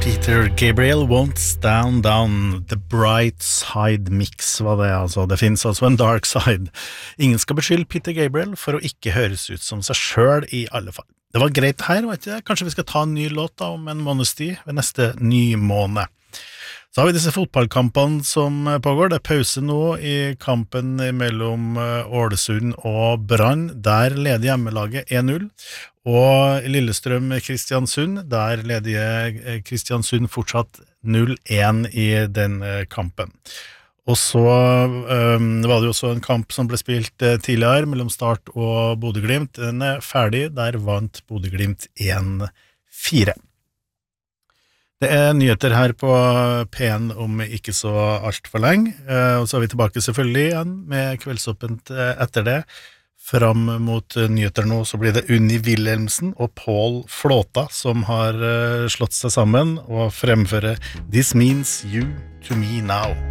Peter Gabriel Won't Stand Down. The Bright Side Mix var det altså. Det finnes altså en dark side. Ingen skal beskylde Peter Gabriel for å ikke høres ut som seg selv i alle fall. Det var greit her, vet ikke? Kanskje vi skal ta en ny låt da, om en måneds tid ved neste nymåned. Så har vi disse fotballkampene som pågår. Det pause nå i kampen mellom Ålesund og Brann. Der leder hjemmelaget 1-0. Og Lillestrøm-Kristiansund, der leder Kristiansund fortsatt 0-1 i den kampen. Og så var det jo også en kamp som ble spilt tidligere mellom Start og Bodø/Glimt. Den ferdig, der vant Bodø/Glimt 1-4. Det nyheter her på P1 om ikke så alt for lenge, og så er vi tilbake selvfølgelig igjen med Kveldsåpent etter det. Fram mot nyheter nå så blir det Unni Wilhelmsen og Paul Flåta som har slått seg sammen og fremfører This Means You to Me Now.